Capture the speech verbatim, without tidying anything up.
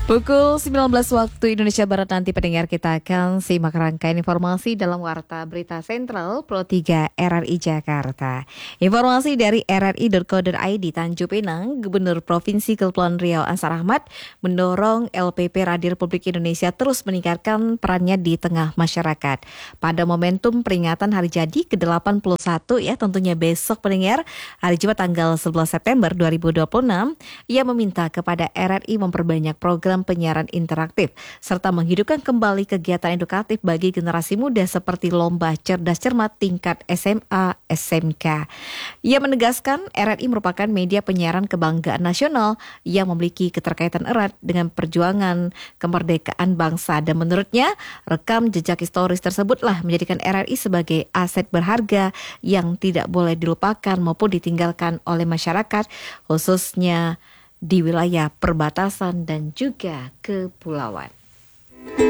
Pukul sembilan belas waktu Indonesia Barat nanti pendengar kita akan simak rangkaian informasi dalam Warta Berita Sentral Pro tiga R R I Jakarta. Informasi dari r r i dot co dot i d Tanjung Pinang, Gubernur Provinsi Kepulauan Riau Ansar Ahmad mendorong L P P Radio Republik Indonesia terus meningkatkan perannya di tengah masyarakat. Pada momentum peringatan hari jadi ke delapan puluh satu ya tentunya besok pendengar, hari Jumat tanggal sebelas September dua ribu dua puluh enam, ia meminta kepada R R I memperbanyak program penyiaran interaktif serta menghidupkan kembali kegiatan edukatif bagi generasi muda seperti lomba cerdas cermat tingkat S M A S M K. Ia menegaskan R R I merupakan media penyiaran kebanggaan nasional yang memiliki keterkaitan erat dengan perjuangan kemerdekaan bangsa dan menurutnya rekam jejak historis tersebutlah menjadikan R R I sebagai aset berharga yang tidak boleh dilupakan maupun ditinggalkan oleh masyarakat khususnya di wilayah perbatasan dan juga kepulauan.